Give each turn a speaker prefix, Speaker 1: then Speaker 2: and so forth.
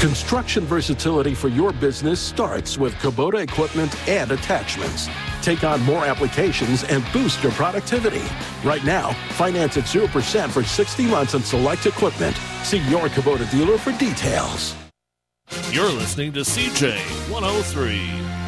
Speaker 1: Construction versatility for your business starts with Kubota equipment and attachments. Take on more applications and boost your productivity. Right now, finance at 0% for 60 months on select equipment. See your Kubota dealer for details.
Speaker 2: You're listening to CJ 103.